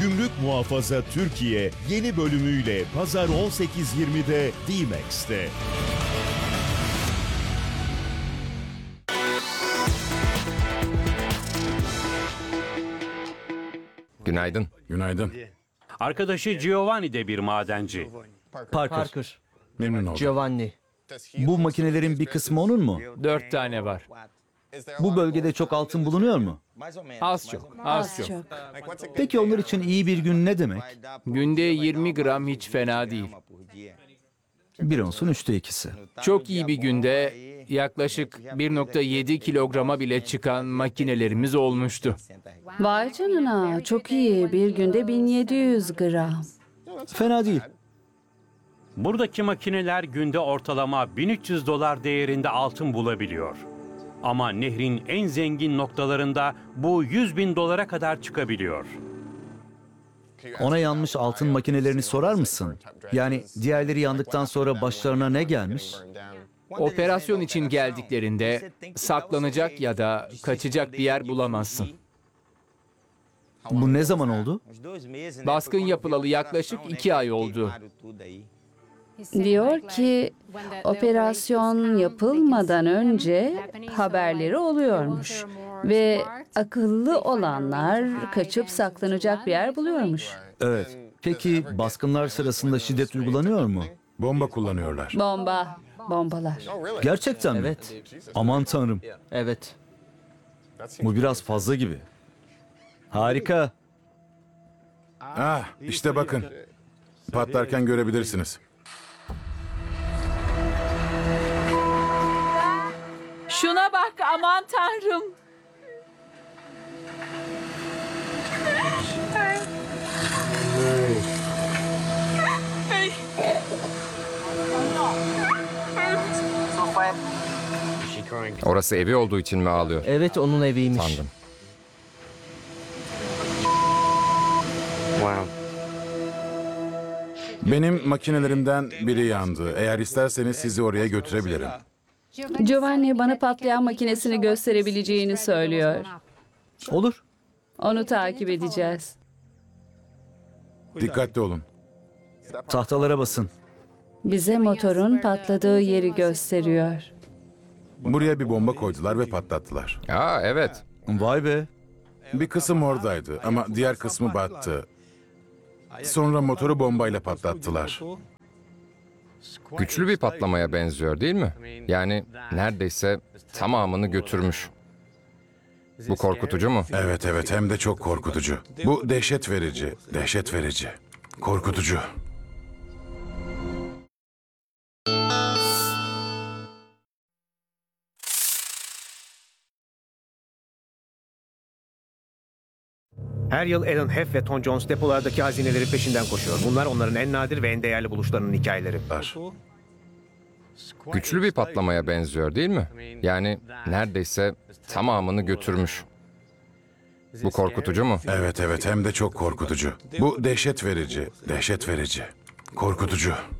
Gümrük Muhafaza Türkiye yeni bölümüyle Pazar 18.20'de D-Max'te. Günaydın. Günaydın. Arkadaşı Giovanni de bir madenci. Parker. Memnun oldum. Giovanni. Bu makinelerin bir kısmı onun mu? 4 tane var. Bu bölgede çok altın bulunuyor mu? Az çok, az çok. Peki onlar için iyi bir gün ne demek? Günde 20 gram hiç fena değil. Bir onsun 2'si. Çok iyi bir günde yaklaşık 1,7 kilograma bile çıkan makinelerimiz olmuştu. Vay canına, çok iyi. Bir günde 1700 gram. Fena değil. Buradaki makineler günde ortalama 1300 dolar değerinde altın bulabiliyor. Ama nehrin en zengin noktalarında bu 100 bin dolara kadar çıkabiliyor. Ona yanmış altın makinelerini sorar mısın? Yani diğerleri yandıktan sonra başlarına ne gelmiş? Operasyon için geldiklerinde saklanacak ya da kaçacak bir yer bulamazsın. Bu ne zaman oldu? Baskın yapılalı yaklaşık 2 ay oldu. Diyor ki operasyon yapılmadan önce haberleri oluyormuş. Ve akıllı olanlar kaçıp saklanacak bir yer buluyormuş. Evet. Peki baskınlar sırasında şiddet uygulanıyor mu? Bomba kullanıyorlar. Bombalar. Gerçekten mi? Evet. Aman tanrım. Evet. Bu biraz fazla gibi. Harika. Ah, işte bakın. Patlarken görebilirsiniz. Şuna bak, aman tanrım. Orası evi olduğu için mi ağlıyor? Evet, onun eviymiş. Sandım. Benim makinelerimden biri yandı. Eğer isterseniz sizi oraya götürebilirim. Giovanni bana patlayan makinesini gösterebileceğini söylüyor. Olur. Onu takip edeceğiz. Dikkatli olun. Tahtalara basın. Bize motorun patladığı yeri gösteriyor. Buraya bir bomba koydular ve patlattılar. Aa, evet. Vay be. Bir kısım oradaydı ama diğer kısmı battı. Sonra motoru bombayla patlattılar. Güçlü bir patlamaya benziyor değil mi? Yani neredeyse tamamını götürmüş. Bu korkutucu mu? Evet evet, hem de çok korkutucu. Bu dehşet verici, dehşet verici. Korkutucu. Her yıl Alan Heff ve Tom Jones depolardaki hazinelerin peşinden koşuyor. Bunlar onların en nadir ve en değerli buluşlarının hikayeleri. Güçlü bir patlamaya benziyor değil mi? Yani neredeyse tamamını götürmüş. Bu korkutucu mu? Evet evet, hem de çok korkutucu. Bu dehşet verici, dehşet verici. Korkutucu.